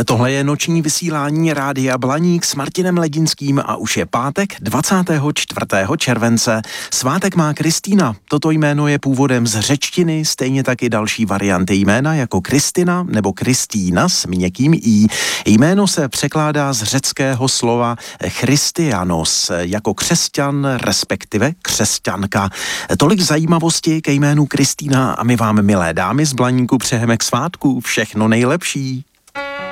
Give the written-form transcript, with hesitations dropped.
Tohle je noční vysílání Rádia Blaník s Martinem Ledinským a už je pátek 24. července. Svátek má Kristýna. Toto jméno je původem z řečtiny, stejně tak i další varianty jména jako Kristina nebo Kristýna s měkkým i. Jméno se překládá z řeckého slova Christianos jako křesťan, respektive křesťanka. Tolik zajímavosti ke jménu Kristýna a my vám, milé dámy z Blaníku, přejeme k svátku všechno nejlepší.